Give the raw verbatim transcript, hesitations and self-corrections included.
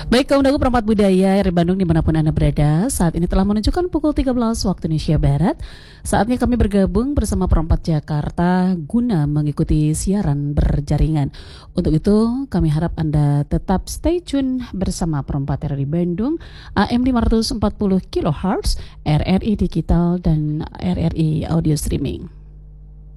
Baik, kaum dagu perempat budaya dari Bandung dimanapun Anda berada, saat ini telah menunjukkan pukul tiga belas waktu Indonesia Barat. Saatnya kami bergabung bersama perempat Jakarta guna mengikuti siaran berjaringan. Untuk itu, kami harap Anda tetap stay tune bersama perempat R R I Bandung, A M lima ratus empat puluh kilohertz, R R I Digital, dan R R I Audio Streaming.